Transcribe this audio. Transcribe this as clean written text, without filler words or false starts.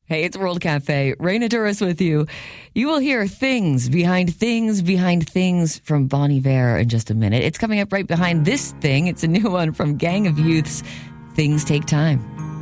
Hey, it's World Cafe. Raina Douris with you. You will hear Things Behind Things from Bon Iver in just a minute. It's coming up right behind this thing. It's a new one from Gang of Youths, Things Take Time.